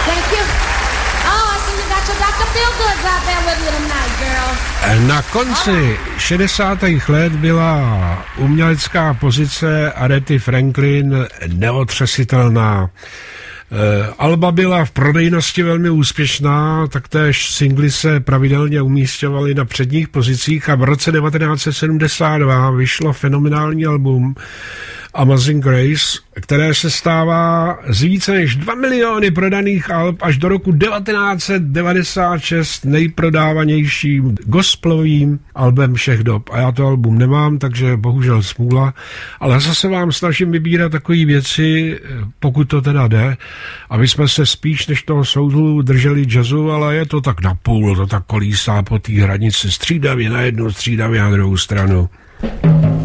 Thank you. Oh, I see you got your Dr. Feelgoods out there with you tonight, girls. Na konci 60. let byla umělecká pozice Arethy Franklin neotřesitelná. Alba byla v prodejnosti velmi úspěšná, taktéž singly se pravidelně umísťovaly na předních pozicích a v roce 1972 vyšlo fenomenální album Amazing Grace, které se stává z více než 2 miliony prodaných alb až do roku 1996 nejprodávanějším gospelovým albem všech dob. A já to album nemám, takže bohužel smůla, ale zase vám snažím vybírat takové věci, pokud to teda jde, aby jsme se spíš než toho soudlu drželi jazzu, ale je to tak napůl, to tak kolísá po té hranici střídavě na jednu, střídavě na druhou stranu.